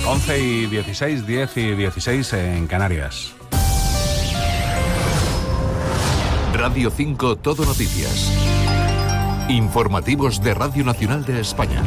11:16, 10:16 en Canarias. Radio 5 Todo Noticias. Informativos de Radio Nacional de España.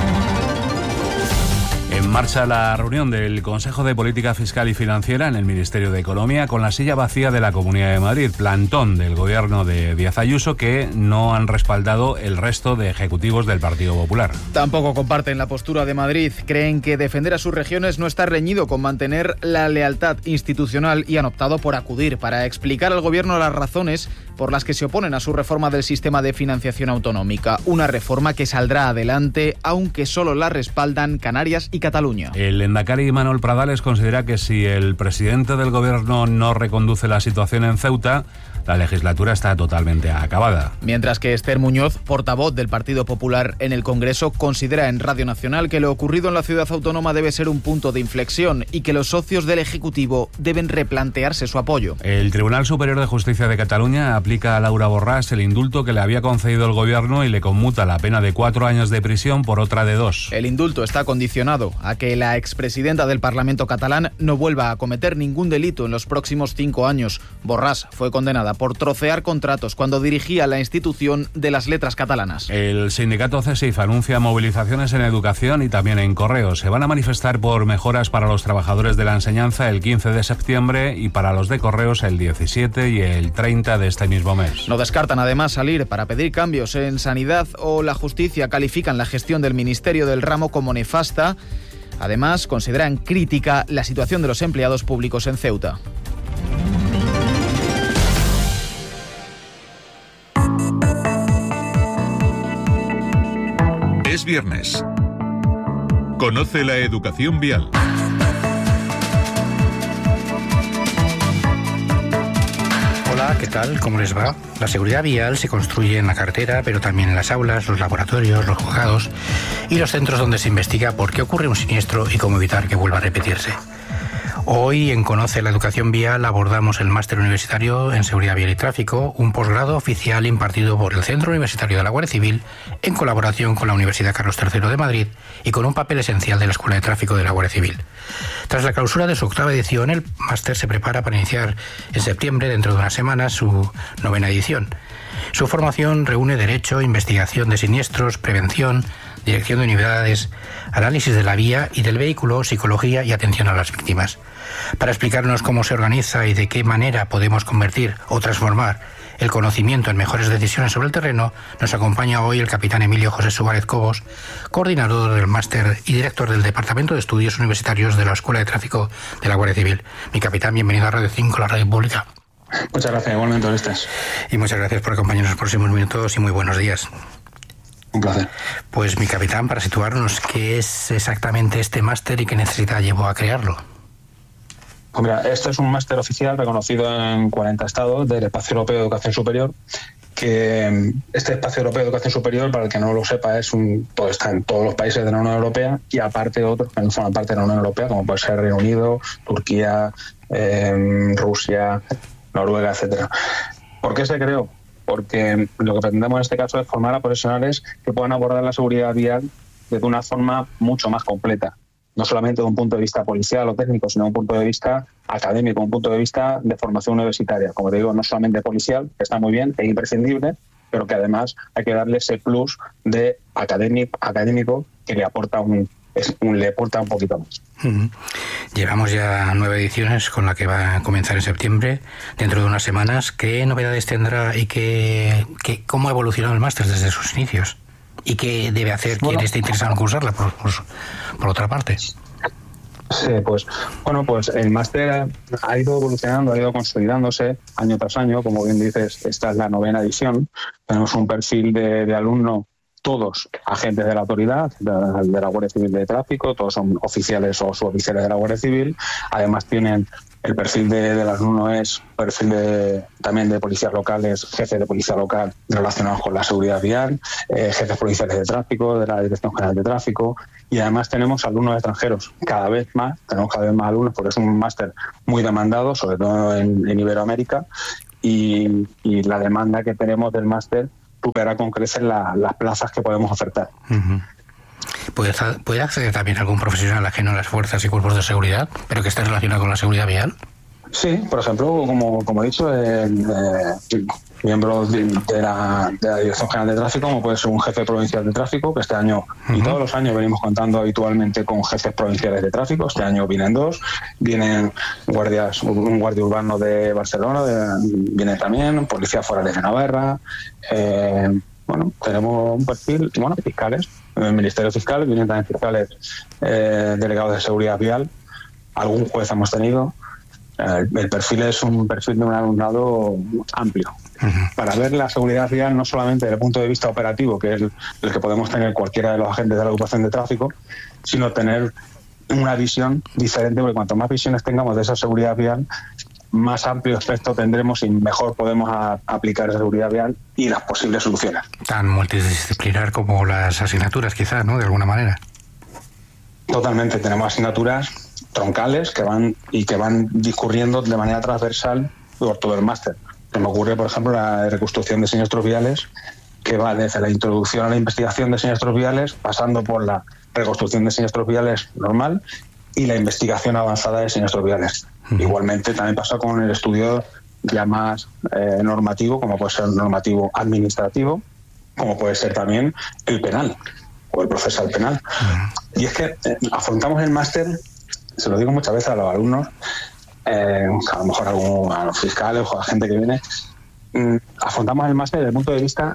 En marcha la reunión del Consejo de Política Fiscal y Financiera en el Ministerio de Economía con la silla vacía de la Comunidad de Madrid, plantón del gobierno de Díaz Ayuso que no han respaldado el resto de ejecutivos del Partido Popular. Tampoco comparten la postura de Madrid, creen que defender a sus regiones no está reñido con mantener la lealtad institucional y han optado por acudir para explicar al gobierno las razones por las que se oponen a su reforma del sistema de financiación autonómica, una reforma que saldrá adelante aunque solo la respaldan Canarias y Cataluña. El lehendakari Manuel Pradales considera que si el presidente del gobierno no reconduce la situación en Ceuta, la legislatura está totalmente acabada. Mientras que Esther Muñoz, portavoz del Partido Popular en el Congreso, considera en Radio Nacional que lo ocurrido en la ciudad autónoma debe ser un punto de inflexión y que los socios del Ejecutivo deben replantearse su apoyo. El Tribunal Superior de Justicia de Cataluña aplica a Laura Borràs el indulto que le había concedido el gobierno y le conmuta la pena de 4 años de prisión por otra de 2. El indulto está condicionado a que la expresidenta del Parlamento catalán no vuelva a cometer ningún delito en los próximos 5 años. Borràs fue condenada por trocear contratos cuando dirigía la institución de las letras catalanas. El sindicato CESIF anuncia movilizaciones en educación y también en correos. Se van a manifestar por mejoras para los trabajadores de la enseñanza el 15 de septiembre y para los de correos el 17 y el 30 de este mismo mes. No descartan además salir para pedir cambios en sanidad o la justicia. Califican la gestión del Ministerio del Ramo como nefasta. Además, consideran crítica la situación de los empleados públicos en Ceuta. Es viernes. Conoce la educación vial. Hola, ¿qué tal? ¿Cómo les va? La seguridad vial se construye en la carretera, pero también en las aulas, los laboratorios, los juzgados y los centros donde se investiga por qué ocurre un siniestro y cómo evitar que vuelva a repetirse. Hoy en Conoce la educación vial abordamos el máster universitario en seguridad vial y tráfico, un posgrado oficial impartido por el Centro Universitario de la Guardia Civil en colaboración con la Universidad Carlos III de Madrid y con un papel esencial de la Escuela de Tráfico de la Guardia Civil. Tras la clausura de su 8ª edición, el máster se prepara para iniciar en septiembre, dentro de unas semanas, su 9ª edición. Su formación reúne derecho, investigación de siniestros, prevención, dirección de unidades, análisis de la vía y del vehículo, psicología y atención a las víctimas. Para explicarnos cómo se organiza y de qué manera podemos convertir o transformar el conocimiento en mejores decisiones sobre el terreno, nos acompaña hoy el capitán Emilio José Suárez Cobos, coordinador del máster y director del Departamento de Estudios Universitarios de la Escuela de Tráfico de la Guardia Civil. Mi capitán, bienvenido a Radio 5, la radio pública. Muchas gracias, igualmente, Orestes. Y muchas gracias por acompañarnos en los próximos minutos y muy buenos días. Un placer. Pues mi capitán, para situarnos, ¿qué es exactamente este máster y qué necesidad llevó a crearlo? Pues mira, este es un máster oficial reconocido en 40 estados del Espacio Europeo de Educación Superior, que este Espacio Europeo de Educación Superior, para el que no lo sepa, está en todos los países de la Unión Europea y aparte otros que no forman parte de la Unión Europea, como puede ser Reino Unido, Turquía, Rusia, Noruega, etcétera. ¿Por qué se creó? Porque lo que pretendemos en este caso es formar a profesionales que puedan abordar la seguridad vial de una forma mucho más completa. No solamente de un punto de vista policial o técnico, sino de un punto de vista académico, un punto de vista de formación universitaria. Como te digo, no solamente policial, que está muy bien, es imprescindible, pero que además hay que darle ese plus de académico que le aporta un poquito más. Llevamos ya 9 ediciones con la que va a comenzar en septiembre, dentro de unas semanas. ¿Qué novedades tendrá y cómo ha evolucionado el máster desde sus inicios? ¿Y qué debe hacer quien esté interesado en cursarla, por otra parte? Sí, pues el máster ha ido evolucionando, ha ido consolidándose año tras año. Como bien dices, esta es la 9ª edición. Tenemos un perfil de alumno, todos agentes de la autoridad, de la Guardia Civil de Tráfico, todos son oficiales o suboficiales de la Guardia Civil. Además tienen el perfil del alumno es perfil también de policías locales, jefes de policía local relacionados con la seguridad vial, jefes policiales de tráfico, de la Dirección General de Tráfico, y además tenemos alumnos extranjeros. Tenemos cada vez más alumnos porque es un máster muy demandado, sobre todo en Iberoamérica, y la demanda que tenemos del máster supera con creces las plazas que podemos ofertar. Uh-huh. ¿Puede acceder también algún profesional ajeno a las fuerzas y cuerpos de seguridad, pero que esté relacionado con la seguridad vial? Sí, por ejemplo, como he dicho, miembros de la Dirección General de Tráfico, como puede ser un jefe provincial de tráfico, que este año y todos los años venimos contando habitualmente con jefes provinciales de tráfico. Este año vienen 2, vienen un guardia urbano de Barcelona, viene también policías forales de Navarra. Tenemos un perfil, fiscales, en el Ministerio Fiscal vienen también fiscales, delegados de seguridad vial, algún juez hemos tenido. El perfil es un perfil de un alumnado amplio. Para ver la seguridad vial no solamente desde el punto de vista operativo, que es el que podemos tener cualquiera de los agentes de la ocupación de tráfico, sino tener una visión diferente, porque cuanto más visiones tengamos de esa seguridad vial, más amplio espectro tendremos y mejor podemos aplicar esa seguridad vial y las posibles soluciones. Tan multidisciplinar como las asignaturas, quizás, ¿no? De alguna manera. Totalmente. Tenemos asignaturas troncales que van discurriendo de manera transversal por todo el máster. Se me ocurre, por ejemplo, la reconstrucción de siniestros viales, que va desde la introducción a la investigación de siniestros viales, pasando por la reconstrucción de siniestros viales normal y la investigación avanzada de siniestros viales. Igualmente también pasa con el estudio ya más normativo, como puede ser el normativo administrativo, como puede ser también el penal o el procesal penal. Y es que afrontamos el máster, se lo digo muchas veces a los alumnos, a lo mejor a los fiscales o a la gente que viene, afrontamos el máster desde el punto de vista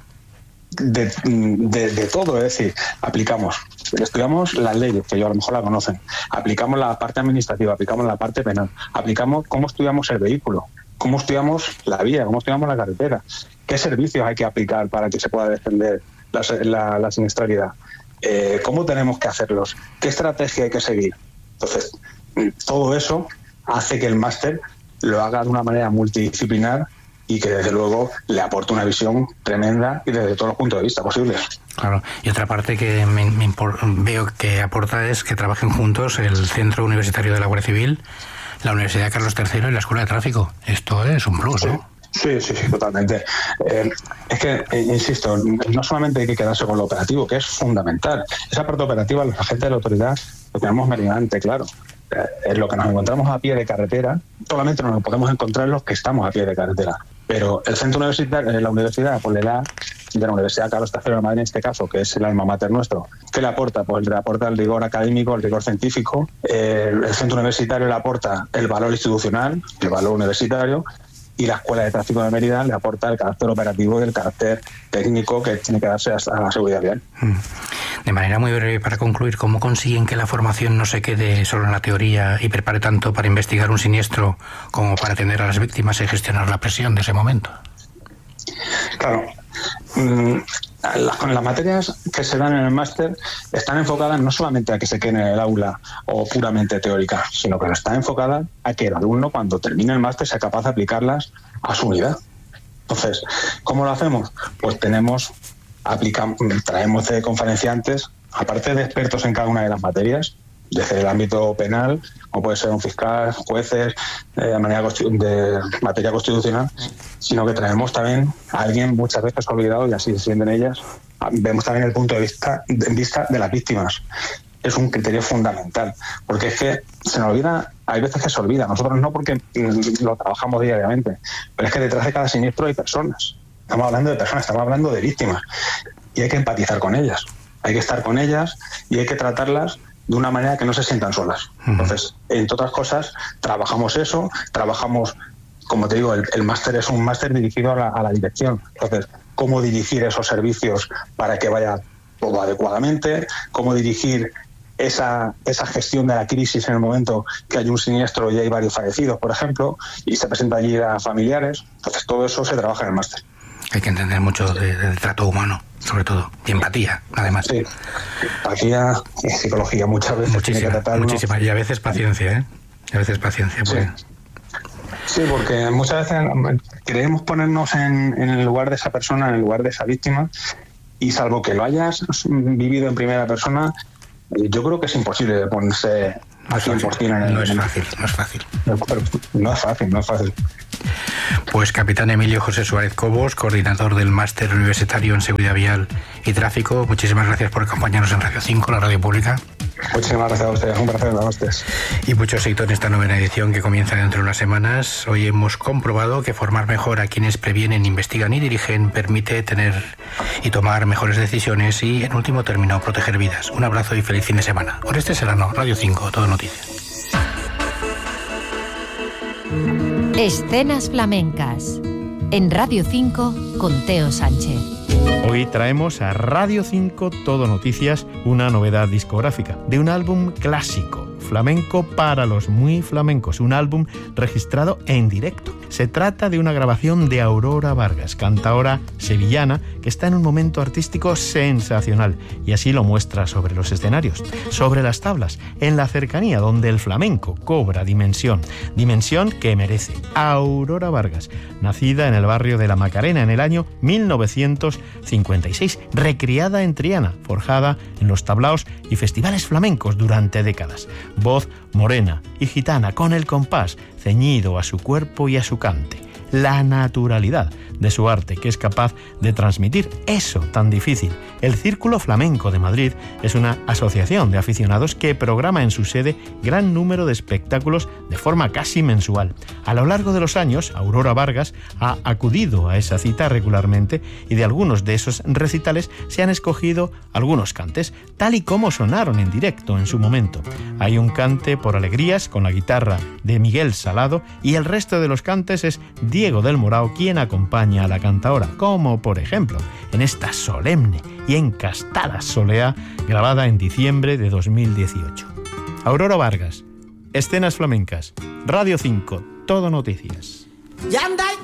de todo, es decir, estudiamos las leyes, que yo a lo mejor la conocen, aplicamos la parte administrativa, aplicamos la parte penal, aplicamos cómo estudiamos el vehículo, cómo estudiamos la vía, cómo estudiamos la carretera, qué servicios hay que aplicar para que se pueda defender la siniestralidad, cómo tenemos que hacerlos, qué estrategia hay que seguir. Entonces, todo eso hace que el máster lo haga de una manera multidisciplinar y que desde luego le aporte una visión tremenda y desde todos los puntos de vista posibles. Claro, y otra parte que veo que aporta es que trabajen juntos el Centro Universitario de la Guardia Civil, la Universidad Carlos III y la Escuela de Tráfico. Esto es un plus, ¿no? Sí, totalmente. Es que, insisto, no solamente hay que quedarse con lo operativo, que es fundamental. Esa parte operativa, los agentes de la autoridad, lo tenemos meridianamente claro. Es lo que nos encontramos a pie de carretera, solamente nos lo podemos encontrar los que estamos a pie de carretera. Pero el centro universitario, la universidad, pues le da, de la Universidad Carlos III de Madrid en este caso, que es el alma mater nuestro, ¿qué le aporta? Pues le aporta el rigor académico, el rigor científico. El centro universitario le aporta el valor institucional, el valor universitario, y la Escuela de Tráfico de Mérida le aporta el carácter operativo y el carácter técnico que tiene que darse a la seguridad vial. De manera muy breve, para concluir, ¿cómo consiguen que la formación no se quede solo en la teoría y prepare tanto para investigar un siniestro como para atender a las víctimas y gestionar la presión de ese momento? Claro. Las materias que se dan en el máster están enfocadas no solamente a que se queden en el aula o puramente teórica, sino que están enfocadas a que el alumno, cuando termine el máster, sea capaz de aplicarlas a su unidad. Entonces, ¿cómo lo hacemos? Pues traemos de conferenciantes, aparte de expertos en cada una de las materias, desde el ámbito penal, como puede ser un fiscal, jueces, de materia constitucional, sino que traemos también a alguien muchas veces olvidado, y así se sienten ellas. Vemos también el punto de vista de las víctimas. Es un criterio fundamental, porque es que se nos olvida, hay veces que se olvida, nosotros no, porque lo trabajamos diariamente, pero es que detrás de cada siniestro hay personas. Estamos hablando de personas, estamos hablando de víctimas, y hay que empatizar con ellas, hay que estar con ellas y hay que tratarlas de una manera que no se sientan solas. Entonces, entre otras cosas, trabajamos, como te digo, el máster es un máster dirigido a la dirección. Entonces, cómo dirigir esos servicios para que vaya todo adecuadamente, cómo dirigir esa gestión de la crisis en el momento que hay un siniestro y hay varios fallecidos, por ejemplo, y se presenta allí a familiares. Entonces, todo eso se trabaja en el máster. Hay que entender mucho del trato humano, sobre todo, y empatía, además. Sí, empatía y psicología muchas veces. Muchísima, y a veces paciencia, ¿eh? A veces paciencia. Porque... Sí, porque muchas veces queremos ponernos en el lugar de esa persona, en el lugar de esa víctima, y salvo que lo hayas vivido en primera persona, yo creo que es imposible ponerse No es fácil. No es fácil. Pues capitán Emilio José Suárez Cobos, coordinador del Máster Universitario en Seguridad Vial y Tráfico, muchísimas gracias por acompañarnos en Radio 5, la radio pública. Muchísimas gracias a ustedes, un placer a ustedes. Y mucho éxito en esta novena edición que comienza dentro de unas semanas. Hoy hemos comprobado que formar mejor a quienes previenen, investigan y dirigen permite tener y tomar mejores decisiones y, en último término, proteger vidas. Un abrazo y feliz fin de semana. Oreste Serrano, Radio 5, Todo Noticias. Escenas flamencas en Radio 5 con Teo Sánchez. Hoy traemos a Radio 5 Todo Noticias una novedad discográfica de un álbum clásico, flamenco para los muy flamencos, un álbum registrado en directo. Se trata de una grabación de Aurora Vargas, cantaora sevillana que está en un momento artístico sensacional y así lo muestra sobre los escenarios, sobre las tablas, en la cercanía donde el flamenco cobra dimensión que merece. Aurora Vargas, nacida en el barrio de La Macarena en el año 1956, recriada en Triana, forjada en los tablaos y festivales flamencos durante décadas. Voz morena y gitana con el compás ceñido a su cuerpo y a su cante. La naturalidad de su arte que es capaz de transmitir eso tan difícil. El Círculo Flamenco de Madrid es una asociación de aficionados que programa en su sede gran número de espectáculos de forma casi mensual. A lo largo de los años, Aurora Vargas ha acudido a esa cita regularmente y de algunos de esos recitales se han escogido algunos cantes, tal y como sonaron en directo en su momento. Hay un cante por alegrías con la guitarra de Miguel Salado y el resto de los cantes es Diego del Morao quien acompaña a la cantaora, como por ejemplo en esta solemne y encastada soleá grabada en diciembre de 2018. Aurora Vargas, Escenas Flamencas, Radio 5, Todo Noticias. Ya andáis